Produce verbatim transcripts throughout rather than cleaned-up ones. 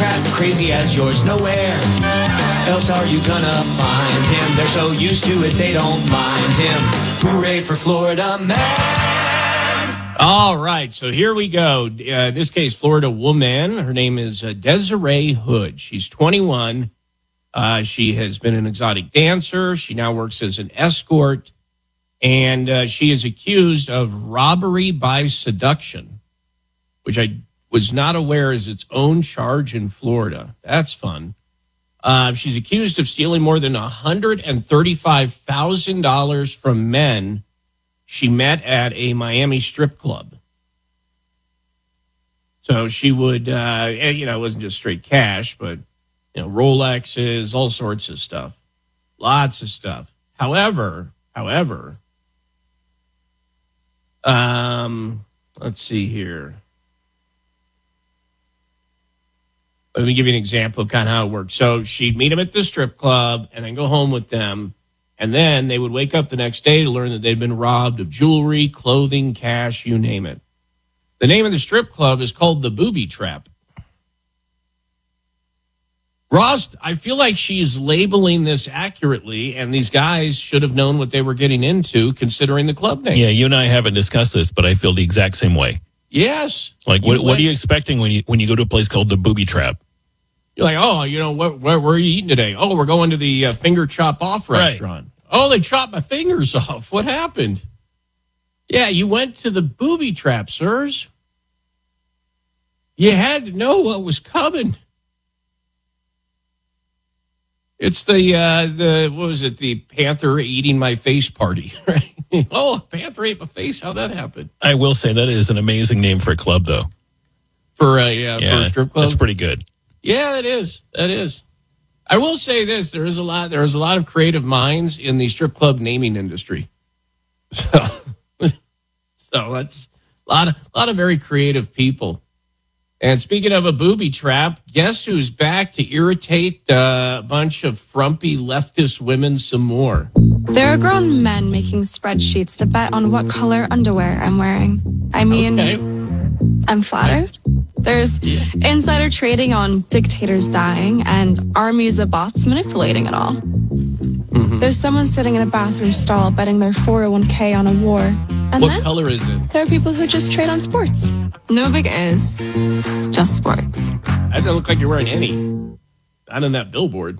crap crazy as yours. Nowhere else are you gonna find him. They're so used to it, they don't mind him. Hooray for Florida man. All right, so here we go. Uh, this case, Florida woman. Her name is uh, Desiree Hood. She's twenty-one. Uh, she has been an exotic dancer. She now works as an escort. And uh, she is accused of robbery by seduction, which I was not aware is its own charge in Florida. That's fun. Uh, she's accused of stealing more than one hundred thirty-five thousand dollars from men she met at a Miami strip club. So she would, uh, you know, it wasn't just straight cash, but, you know, Rolexes, all sorts of stuff. Lots of stuff. However, however, um, let's see here. Let me give you an example of kind of how it works. So she'd meet them at the strip club and then go home with them. And then they would wake up the next day to learn that they'd been robbed of jewelry, clothing, cash, you name it. The name of the strip club is called the Booby Trap. Ross, I feel like she's labeling this accurately, and these guys should have known what they were getting into, considering the club name. Yeah, you and I haven't discussed this, but I feel the exact same way. Yes. Like, what, what are you expecting when you when you go to a place called the Booby Trap? You're like, oh, you know, what, where, where are you eating today? Oh, we're going to the uh, Finger Chop Off restaurant. Right. Oh, they chopped my fingers off. What happened? Yeah, you went to the Booby Trap, sirs. You had to know what was coming. It's the, uh, the what was it, the Panther eating my face party, right? Oh, Panther ate my face. How'd that happen? I will say that is an amazing name for a club, though. For a, uh, yeah, for a strip club? That's pretty good. Yeah, that is. That is. I will say this. There is a lot, there is a lot of creative minds in the strip club naming industry. So, so that's a lot of, a lot of very creative people. And speaking of a booby trap, guess who's back to irritate uh, a bunch of frumpy leftist women some more? There are grown men making spreadsheets to bet on what color underwear I'm wearing. I mean, Okay. I'm flattered. There's Yeah. insider trading on dictators dying and armies of bots manipulating it all. Mm-hmm. There's someone sitting in a bathroom stall betting their four oh one k on a war. And What then color is it? there are people who just trade on sports. No big is just sports. That doesn't look like you're wearing any. Not on that billboard.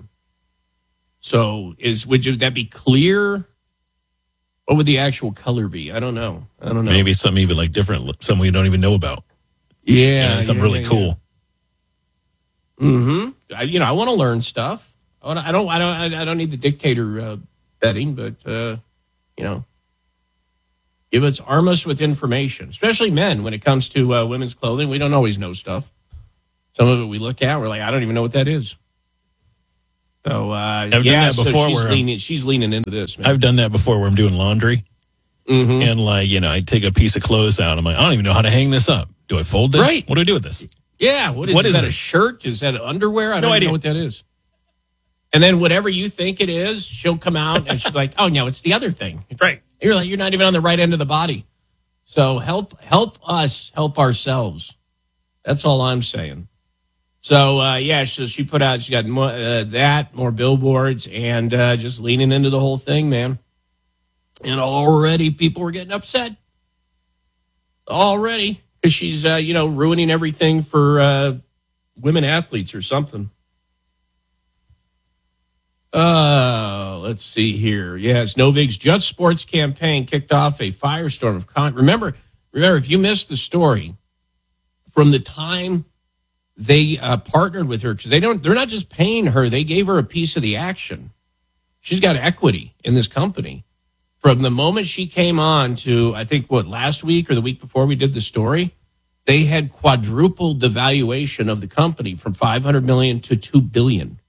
So is would you that be clear? What would the actual color be? I don't know. I don't know. Maybe it's something even like different, something we don't even know about. Yeah, Yeah, something yeah, really yeah, cool. Yeah. Mm-hmm. I, you know, I want to learn stuff. I, wanna, I don't. I don't. I don't need the dictator uh, betting, but uh, you know, give us arm us with information, especially men when it comes to uh, women's clothing. We don't always know stuff. Some of it we look at, we're like, I don't even know what that is. So uh, I've yeah, done that before so she's where leaning. She's leaning into this. Man. I've done that before where I'm doing laundry. Mm-hmm. And like, you know, I take a piece of clothes out. I'm like, I don't even know how to hang this up. Do I fold this? Right. What do I do with this? Yeah, what is, What is is that? it? A shirt? Is that underwear? I don't No even idea. know what that is. And then whatever you think it is, she'll come out and she's like, "Oh no, it's the other thing." Right. You're like, you're not even on the right end of the body. So help, help us help ourselves. That's all I'm saying. So uh, yeah, so she put out. She got more, uh, that, more billboards, and uh, just leaning into the whole thing, man. And already people were getting upset. Already. Because she's, uh, you know, ruining everything for uh, women athletes or something. Uh, let's see here. Yes, Novig's Just Sports campaign kicked off a firestorm of con. Remember, remember, if you missed the story, from the time they uh, partnered with her, because they don't, they're not just paying her; they gave her a piece of the action. She's got equity in this company. From the moment she came on to, I think, what, last week or the week before we did the story, they had quadrupled the valuation of the company from five hundred million dollars to two billion dollars.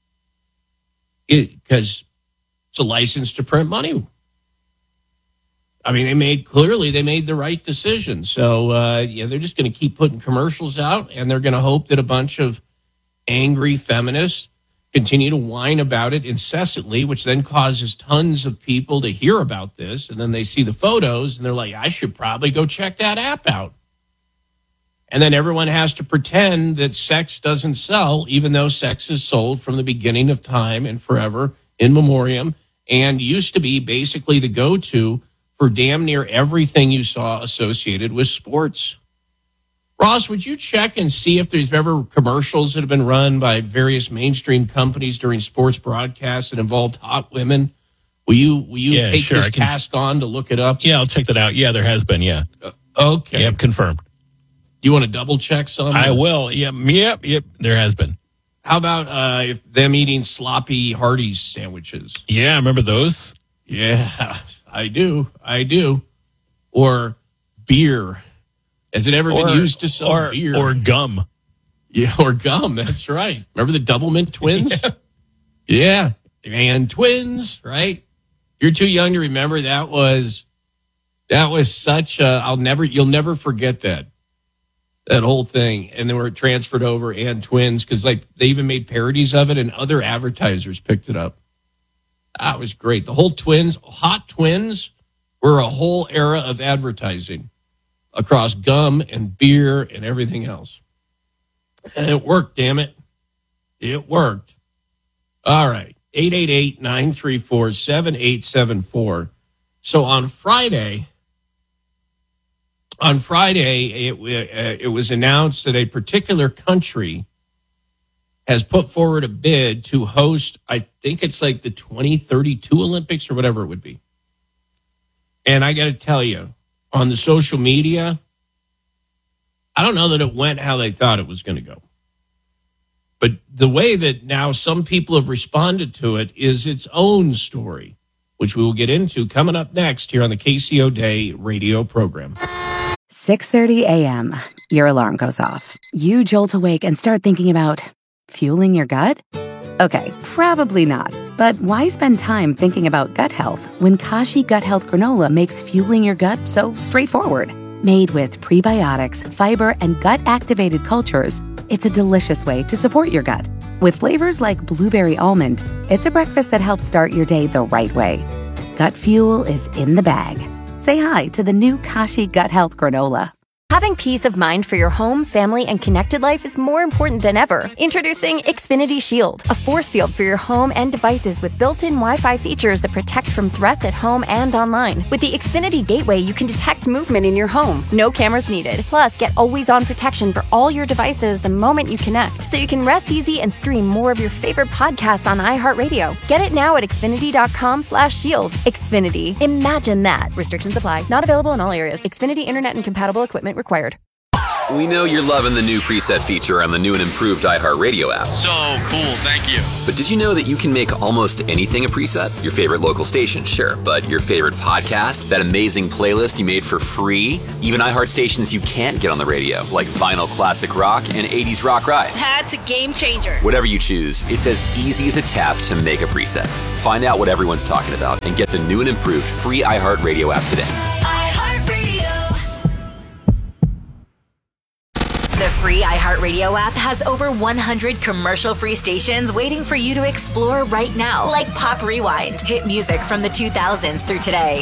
Because it's a license to print money. I mean, they made, clearly they made the right decision. So, uh, yeah, they're just going to keep putting commercials out, and they're going to hope that a bunch of angry feminists continue to whine about it incessantly, which then causes tons of people to hear about this. And then they see the photos and they're like, I should probably go check that app out. And then everyone has to pretend that sex doesn't sell, even though sex is sold from the beginning of time and forever in memoriam, and used to be basically the go-to for damn near everything you saw associated with sports. Ross, would you check and see if there's ever commercials that have been run by various mainstream companies during sports broadcasts that involved hot women? Will you will you Yeah, take sure, this I can- task on to look it up? Yeah, I'll check that out. Yeah, there has been. Yeah. Okay. Yep, confirmed. You want to double check some? I will. Yep, yep, yep. There has been. How about uh, if them eating sloppy Hardee's sandwiches? Yeah, I remember those. Yeah, I do. I do. Or beer. Has it ever been used to sell or, beer? Or gum. Yeah, or gum. That's right. Remember the Doublemint twins? Yeah. yeah. And twins, right? You're too young to remember. That was, that was such a, I'll never, you'll never forget that. That whole thing. And then we're transferred over and twins because like they even made parodies of it and other advertisers picked it up. That was great. The whole twins, hot twins were a whole era of advertising across gum and beer and everything else. And it worked, damn it. It worked. All right. eight eight eight, nine three four, seven eight seven four. So on Friday, on Friday, it, uh, it was announced that a particular country has put forward a bid to host, I think it's like the twenty thirty-two Olympics or whatever it would be. And I got to tell you, on the social media, I don't know that it went how they thought it was going to go. But the way that now some people have responded to it is its own story, which we will get into coming up next here on the K C O Day radio program. six thirty a.m. Your alarm goes off. You jolt awake and start thinking about fueling your gut? Okay, probably not. But why spend time thinking about gut health when Kashi Gut Health Granola makes fueling your gut so straightforward? Made with prebiotics, fiber, and gut-activated cultures, it's a delicious way to support your gut. With flavors like blueberry almond, it's a breakfast that helps start your day the right way. Gut fuel is in the bag. Say hi to the new Kashi Gut Health Granola. Having peace of mind for your home, family, and connected life is more important than ever. Introducing Xfinity Shield, a force field for your home and devices with built-in Wi-Fi features that protect from threats at home and online. With the Xfinity Gateway, you can detect movement in your home. No cameras needed. Plus, get always-on protection for all your devices the moment you connect, so you can rest easy and stream more of your favorite podcasts on iHeartRadio. Get it now at Xfinity.com slash shield. Xfinity. Imagine that. Restrictions apply. Not available in all areas. Xfinity Internet and compatible equipment required. We know you're loving the new preset feature on the new and improved iHeartRadio app. So cool, thank you. But did you know that you can make almost anything a preset? Your favorite local station, sure, but your favorite podcast, that amazing playlist you made for free, even iHeart stations you can't get on the radio, like Vinyl Classic Rock and eighties Rock Ride. That's a game changer. Whatever you choose, it's as easy as a tap to make a preset. Find out what everyone's talking about and get the new and improved free iHeartRadio app today. The free iHeartRadio app has over one hundred commercial-free stations waiting for you to explore right now, like Pop Rewind, hit music from the two thousands through today.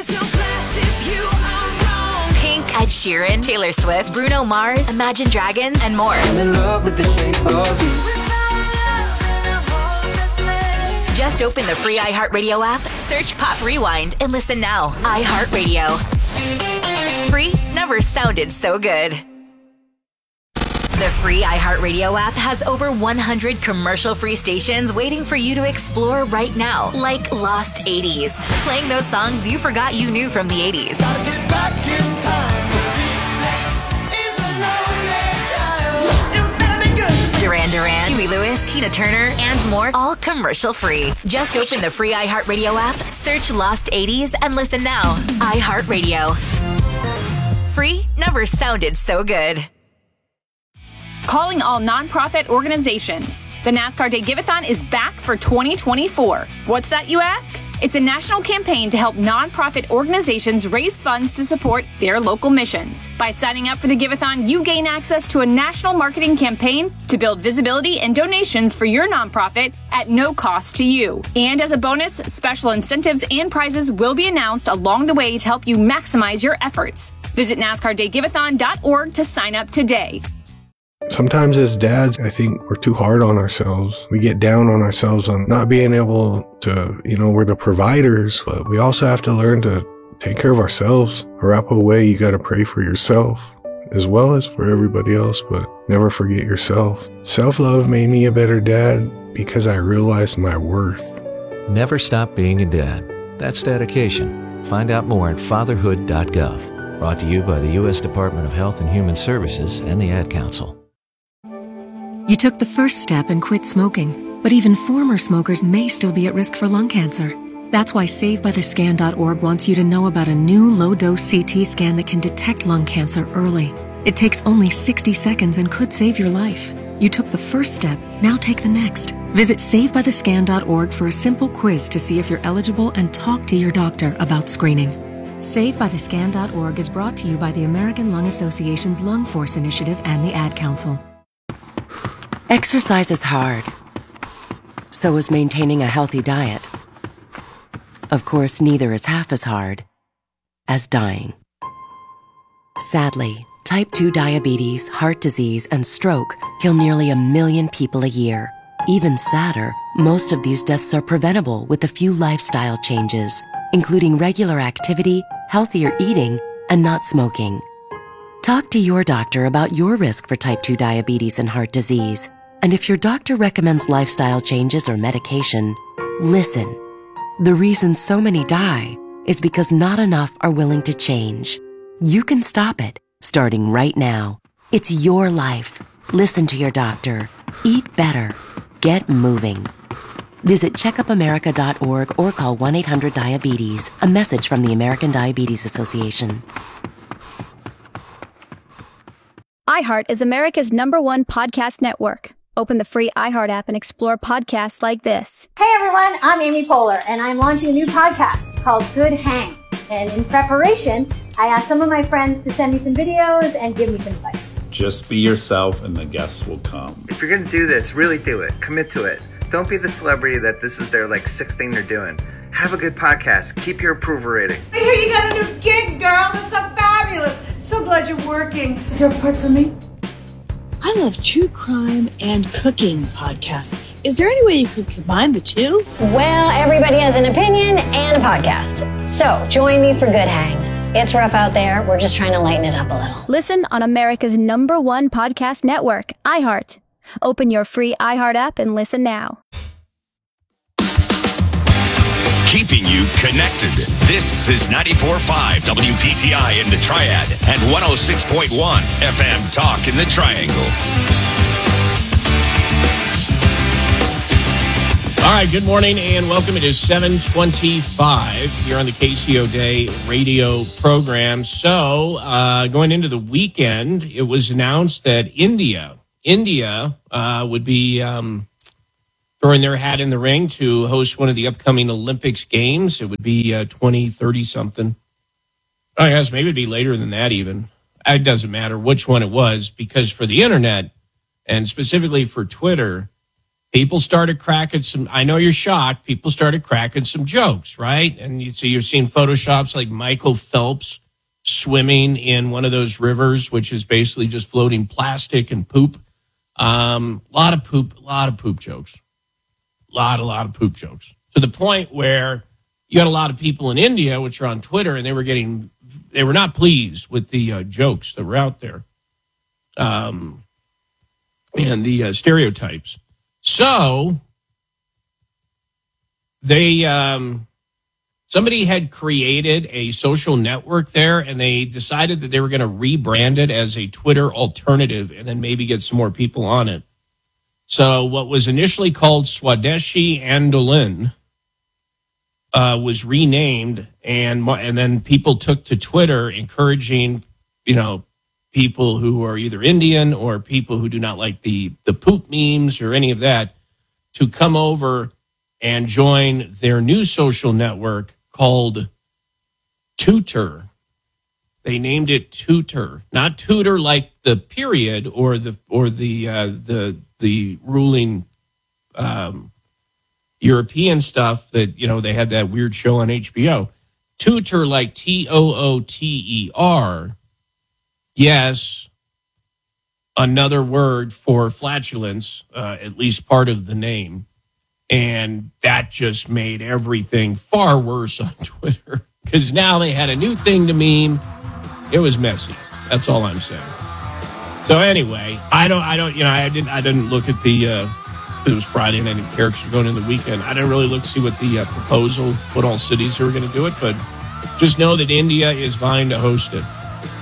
Pink, Ed Sheeran, Taylor Swift, Bruno Mars, Imagine Dragons, and more. I'm in love with the shape of you. Just open the free iHeartRadio app, search Pop Rewind, and listen now. iHeartRadio. Free never sounded so good. The free iHeartRadio app has over one hundred commercial-free stations waiting for you to explore right now, like Lost eighties, playing those songs you forgot you knew from the eighties. Duran Duran, Huey Lewis, Tina Turner, and more, all commercial-free. Just open the free iHeartRadio app, search Lost eighties, and listen now. iHeartRadio. Free never sounded so good. Calling all nonprofit organizations. The NASCAR Day Give-A-thon is back for twenty twenty-four. What's that, you ask? It's a national campaign to help nonprofit organizations raise funds to support their local missions. By signing up for the Give-A-thon, you gain access to a national marketing campaign to build visibility and donations for your nonprofit at no cost to you. And as a bonus, special incentives and prizes will be announced along the way to help you maximize your efforts. Visit NASCAR Day Giveathon dot org to sign up today. Sometimes as dads, I think we're too hard on ourselves. We get down on ourselves on not being able to, you know, we're the providers, but we also have to learn to take care of ourselves. Arapaho way, you got to pray for yourself as well as for everybody else, but never forget yourself. Self-love made me a better dad because I realized my worth. Never stop being a dad. That's dedication. Find out more at fatherhood dot gov. Brought to you by the U S Department of Health and Human Services and the Ad Council. You took the first step and quit smoking, but even former smokers may still be at risk for lung cancer. That's why save by the scan dot org wants you to know about a new low-dose C T scan that can detect lung cancer early. It takes only sixty seconds and could save your life. You took the first step, now take the next. Visit save by the scan dot org for a simple quiz to see if you're eligible and talk to your doctor about screening. save by the scan dot org is brought to you by the American Lung Association's Lung Force Initiative and the Ad Council. Exercise is hard. So is maintaining a healthy diet. Of course, neither is half as hard as dying. Sadly, type two diabetes, heart disease, and stroke kill nearly a million people a year. Even sadder, most of these deaths are preventable with a few lifestyle changes, including regular activity, healthier eating, and not smoking. Talk to your doctor about your risk for type two diabetes and heart disease. And if your doctor recommends lifestyle changes or medication, listen. The reason so many die is because not enough are willing to change. You can stop it, starting right now. It's your life. Listen to your doctor. Eat better. Get moving. Visit check up america dot org or call one eight hundred diabetes. A message from the American Diabetes Association. iHeart is America's number one podcast network. Open the free iHeart app and explore podcasts like this. Hey everyone, I'm Amy Poehler, and I'm launching a new podcast called Good Hang. And in preparation, I asked some of my friends to send me some videos and give me some advice. Just be yourself and the guests will come. If you're going to do this, really do it. Commit to it. Don't be the celebrity that this is their like sixth thing they're doing. Have a good podcast. Keep your approval rating. I hear you got a new gig, girl. That's so fabulous. So glad you're working. Is there a part for me? I love true crime and cooking podcasts. Is there any way you could combine the two? Well, everybody has an opinion and a podcast. So join me for Good Hang. It's rough out there. We're just trying to lighten it up a little. Listen on America's number one podcast network, iHeart. Open your free iHeart app and listen now. Keeping you connected. This is ninety-four point five W P T I in the Triad and one oh six point one F M Talk in the Triangle. All right, good morning and welcome. It is seven twenty-five here on the K C O Day radio program. So, uh, going into the weekend, it was announced that India, India uh, would be um, throwing their hat in the ring to host one of the upcoming Olympics games. It would be uh, twenty thirty something. I guess maybe it'd be later than that even. It doesn't matter which one it was, because for the internet and specifically for Twitter, people started cracking some, I know you're shocked, people started cracking some jokes, right? And you see, you're seeing Photoshops like Michael Phelps swimming in one of those rivers, which is basically just floating plastic and poop. Um, a lot of poop, a lot of poop jokes. A lot, a lot of poop jokes. To the point where you got a lot of people in India, which are on Twitter, and they were getting, they were not pleased with the uh, jokes that were out there. Um, and the uh, stereotypes. So they, um, somebody had created a social network there, and they decided that they were going to rebrand it as a Twitter alternative and then maybe get some more people on it. So what was initially called Swadeshi Andolan uh, was renamed, and and then people took to Twitter encouraging, you know, people who are either Indian or people who do not like the, the poop memes or any of that to come over and join their new social network called Tutor. They named it Tutor, not tutor like the period or the or the uh, the the ruling um, European stuff that, you know, they had that weird show on H B O. Tutor like T O O T E R. yes, another word for flatulence, uh, at least part of the name. And that just made everything far worse on Twitter because now they had a new thing to meme. It was messy. That's all I'm saying. So anyway, I don't, I don't, you know, I didn't, I didn't look at the. Uh, it was Friday and I didn't care because you're going in the weekend. I didn't really look to see what the uh, proposal, what all cities who were going to do it, but just know that India is vying to host it.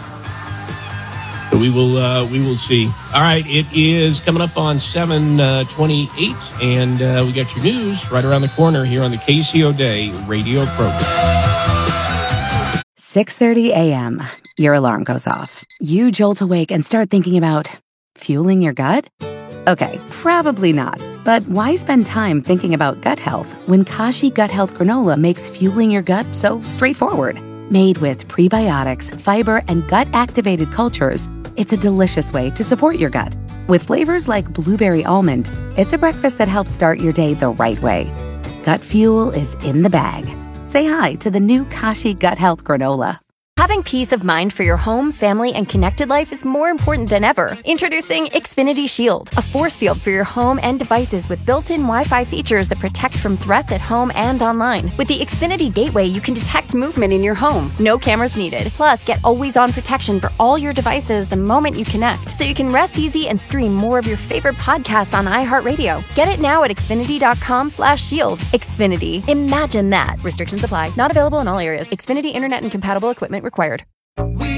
So we will uh, we will see. All right, it is coming up on seven twenty-eight, and uh, we got your news right around the corner here on the K C O Day radio program. six thirty a.m. Your alarm goes off. You jolt awake and start thinking about fueling your gut? Okay, probably not. But why spend time thinking about gut health when Kashi Gut Health Granola makes fueling your gut so straightforward? Made with prebiotics, fiber, and gut-activated cultures, it's a delicious way to support your gut. With flavors like blueberry almond, it's a breakfast that helps start your day the right way. Gut fuel is in the bag. Say hi to the new Kashi Gut Health Granola. Having peace of mind for your home, family, and connected life is more important than ever. Introducing Xfinity Shield, a force field for your home and devices with built-in Wi-Fi features that protect from threats at home and online. With the Xfinity Gateway, you can detect movement in your home. No cameras needed. Plus, get always-on protection for all your devices the moment you connect, so you can rest easy and stream more of your favorite podcasts on iHeartRadio. Get it now at Xfinity.com slash shield. Xfinity. Imagine that. Restrictions apply. Not available in all areas. Xfinity Internet and compatible equipment required. We